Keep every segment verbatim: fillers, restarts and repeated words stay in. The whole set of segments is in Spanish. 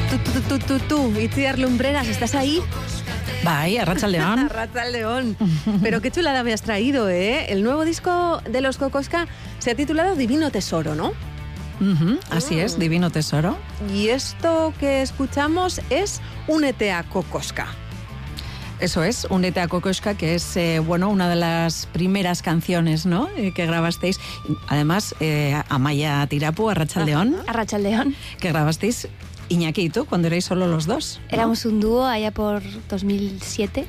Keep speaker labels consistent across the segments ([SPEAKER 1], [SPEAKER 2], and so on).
[SPEAKER 1] Tú, tú, tú, tú, tú, Itziar Lumbreras, ¿estás ahí?
[SPEAKER 2] Bai, Arratsaldeon.
[SPEAKER 1] Arratsaldeon. Pero qué chulada me has traído, ¿eh? El nuevo disco de los Kokoska se ha titulado Divino Tesoro, ¿no?
[SPEAKER 2] Uh-huh, así mm. es, Divino Tesoro.
[SPEAKER 1] Y esto que escuchamos es Únete a Kokoska.
[SPEAKER 2] Eso es, Únete a Kokoska, que es eh, bueno, una de las primeras canciones, ¿no?, eh, que grabasteis. Además, eh, Amaia Tirapu, Arratsaldeon.
[SPEAKER 3] Arratsaldeon.
[SPEAKER 2] Que grabasteis Iñaki y tú cuando erais solo los dos, ¿no?
[SPEAKER 3] Éramos un dúo allá por dos mil siete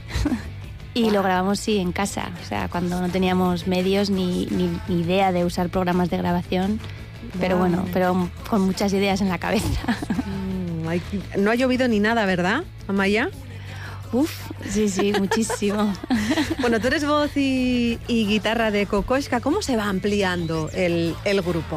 [SPEAKER 3] y wow. Lo grabamos, sí, en casa. O sea, cuando no teníamos medios ni, ni, ni idea de usar programas de grabación. Pero wow. Bueno, pero con muchas ideas en la cabeza.
[SPEAKER 1] Mm, hay, no ha llovido ni nada, ¿verdad, Amaia?
[SPEAKER 3] Uf, sí, sí, muchísimo.
[SPEAKER 1] Bueno, tú eres voz y, y guitarra de Kokoska. ¿Cómo se va ampliando el, el grupo?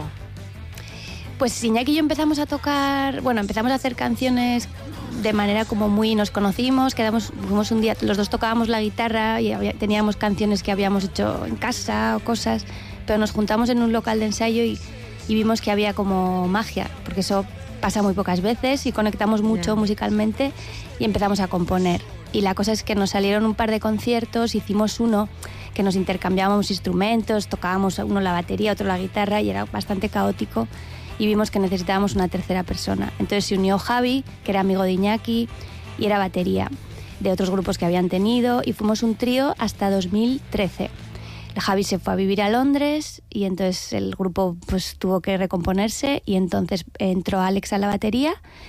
[SPEAKER 3] Pues Iñaki y yo empezamos a tocar, bueno, empezamos a hacer canciones de manera como muy, nos conocimos, quedamos, fuimos un día, los dos tocábamos la guitarra y había, teníamos canciones que habíamos hecho en casa o cosas, pero nos juntamos en un local de ensayo y, y vimos que había como magia, porque eso pasa muy pocas veces y conectamos mucho yeah. musicalmente y empezamos a componer. Y la cosa es que nos salieron un par de conciertos, hicimos uno que nos intercambiábamos instrumentos, tocábamos uno la batería, otro la guitarra y era bastante caótico. Y vimos que necesitábamos una tercera persona. Entonces se unió Javi, que era amigo de Iñaki, y era batería de otros grupos que habían tenido, y fuimos un trío hasta dos mil trece. Javi se fue a vivir a Londres y entonces el grupo pues tuvo que recomponerse y entonces entró Alex a la batería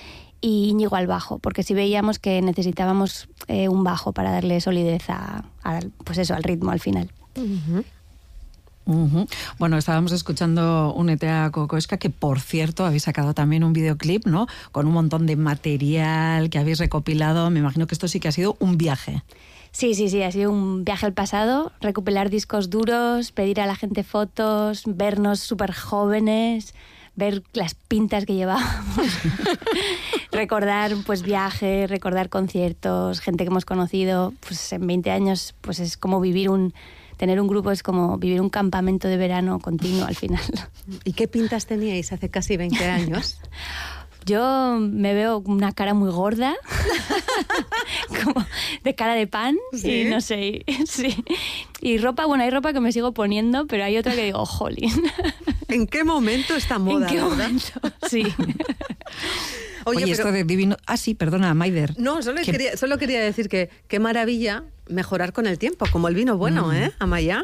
[SPEAKER 3] y Íñigo al bajo, porque sí veíamos que necesitábamos eh, un bajo para darle solidez a, a, pues eso, al ritmo al final.
[SPEAKER 2] Uh-huh. Uh-huh. Bueno, estábamos escuchando Únete a Kokoska, que por cierto habéis sacado también un videoclip, ¿no?, con un montón de material que habéis recopilado. Me imagino que esto sí que ha sido un viaje.
[SPEAKER 3] Sí, sí, sí, ha sido un viaje al pasado, recopilar discos duros, pedir a la gente fotos, vernos súper jóvenes, ver las pintas que llevábamos, recordar pues viajes, recordar conciertos, gente que hemos conocido, pues en veinte años pues es como vivir un... Tener un grupo es como vivir un campamento de verano continuo al final.
[SPEAKER 1] ¿Y qué pintas teníais hace casi veinte años?
[SPEAKER 3] Yo me veo una cara muy gorda, como de cara de pan, ¿sí? Y no sé, sí. Y ropa, bueno, hay ropa que me sigo poniendo, pero hay otra que digo, jolín.
[SPEAKER 1] ¿En qué momento está moda,
[SPEAKER 3] ¿En qué
[SPEAKER 1] verdad?
[SPEAKER 3] momento? Sí.
[SPEAKER 2] Oye, Oye pero... esto de divino... Ah, sí, perdona, Maider.
[SPEAKER 1] No, solo, que... quería, solo quería decir que qué maravilla mejorar con el tiempo, como el vino bueno, mm. ¿eh, Amaia?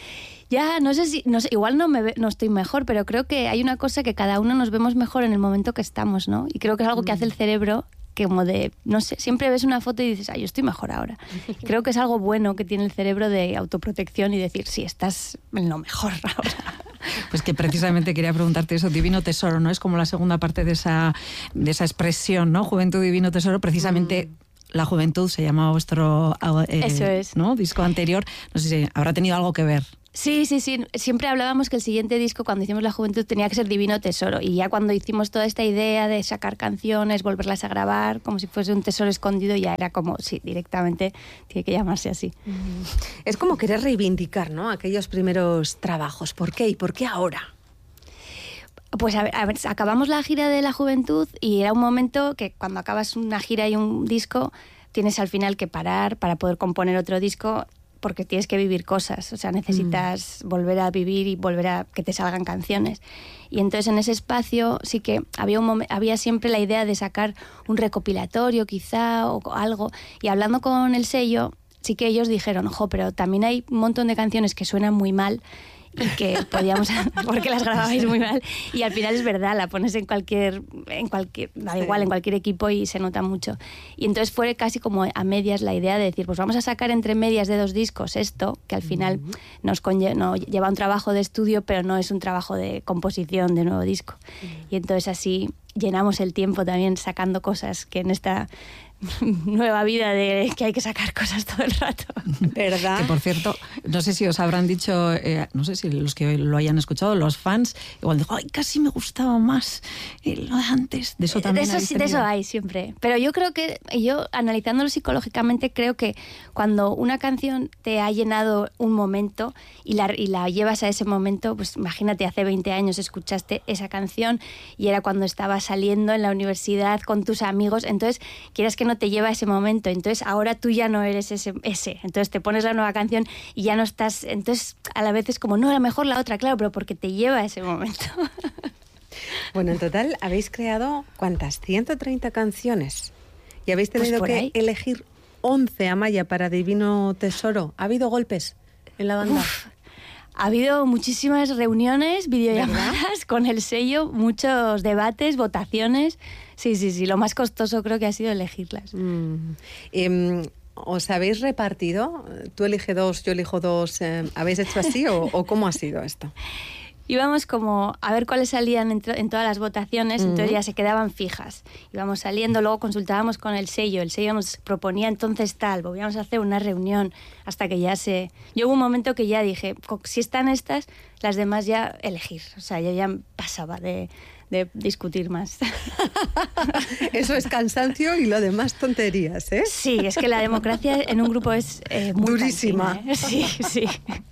[SPEAKER 3] Ya, no sé si, no sé, igual no, me ve, no estoy mejor, pero creo que hay una cosa que cada uno nos vemos mejor en el momento que estamos, ¿no? Y creo que es algo que hace el cerebro, que como de, no sé, siempre ves una foto y dices, ay, yo estoy mejor ahora. Creo que es algo bueno que tiene el cerebro de autoprotección y decir, sí, estás en lo mejor ahora.
[SPEAKER 2] Pues que precisamente quería preguntarte eso, Divino Tesoro, ¿no? Es como la segunda parte de esa, de esa expresión, ¿no? Juventud, Divino Tesoro, precisamente... Mm. La juventud se llama vuestro eh,
[SPEAKER 3] Eso es.
[SPEAKER 2] ¿no? disco anterior. No sé si habrá tenido algo que ver.
[SPEAKER 3] Sí, sí, sí. Siempre hablábamos que el siguiente disco, cuando hicimos La Juventud, tenía que ser Divino Tesoro. Y ya cuando hicimos toda esta idea de sacar canciones, volverlas a grabar, como si fuese un tesoro escondido, ya era como, sí, directamente tiene que llamarse así.
[SPEAKER 1] Es como querer reivindicar, ¿no?, aquellos primeros trabajos. ¿Por qué y por qué ahora?
[SPEAKER 3] Pues a ver, a ver, acabamos la gira de La Juventud y era un momento que cuando acabas una gira y un disco tienes al final que parar para poder componer otro disco porque tienes que vivir cosas, o sea, necesitas mm. volver a vivir y volver a que te salgan canciones. Y entonces en ese espacio sí que había, un momen- había siempre la idea de sacar un recopilatorio quizá o algo, y hablando con el sello sí que ellos dijeron, ojo, pero también hay un montón de canciones que suenan muy mal y que podíamos, porque las grababais muy mal, y al final es verdad, la pones en cualquier, en cualquier, da igual, en cualquier equipo y se nota mucho. Y entonces fue casi como a medias la idea de decir, pues vamos a sacar entre medias de dos discos esto, que al final uh-huh. nos conlle- no, lleva un trabajo de estudio, pero no es un trabajo de composición de nuevo disco. Uh-huh. Y entonces así llenamos el tiempo también sacando cosas que en esta nueva vida de que hay que sacar cosas todo el rato.
[SPEAKER 1] ¿Verdad?
[SPEAKER 2] Que por cierto, no sé si os habrán dicho, eh, no sé si los que lo hayan escuchado, los fans, igual digo, ay, casi me gustaba más lo de antes. De eso también
[SPEAKER 3] de eso, de eso hay siempre. Pero yo creo que, yo analizándolo psicológicamente, creo que cuando una canción te ha llenado un momento y la, y la llevas a ese momento, pues imagínate, hace veinte años escuchaste esa canción y era cuando estabas saliendo en la universidad con tus amigos, entonces quieras que no te lleva a ese momento, entonces ahora tú ya no eres ese, ese, entonces te pones la nueva canción y ya no estás, entonces a la vez es como, no, a lo mejor la otra, claro, pero porque te lleva a ese momento.
[SPEAKER 1] Bueno, en total habéis creado, ¿cuántas? ciento treinta canciones. Y habéis tenido
[SPEAKER 3] pues
[SPEAKER 1] que
[SPEAKER 3] ahí.
[SPEAKER 1] elegir once, Amaya, para Divino Tesoro. ¿Ha habido golpes en la banda?
[SPEAKER 3] Uf, ha habido muchísimas reuniones, videollamadas ¿verdad? Con el sello, muchos debates, votaciones. Sí, sí, sí, lo más costoso creo que ha sido elegirlas.
[SPEAKER 1] Mm. Eh, ¿Os habéis repartido? ¿Tú eliges dos, yo elijo dos? Eh, ¿Habéis hecho así o, o cómo ha sido esto?
[SPEAKER 3] Íbamos como a ver cuáles salían en, en todas las votaciones, uh-huh. entonces ya se quedaban fijas. Íbamos saliendo, luego consultábamos con el sello, el sello nos proponía entonces tal, volvíamos a hacer una reunión hasta que ya se... Yo hubo un momento que ya dije, si están estas, las demás ya elegir. O sea, yo ya pasaba de... de discutir más.
[SPEAKER 1] Eso es cansancio y lo demás tonterías, ¿eh?
[SPEAKER 3] Sí, es que la democracia en un grupo es eh, muy
[SPEAKER 1] durísima.
[SPEAKER 3] cansina, ¿eh? Sí, sí.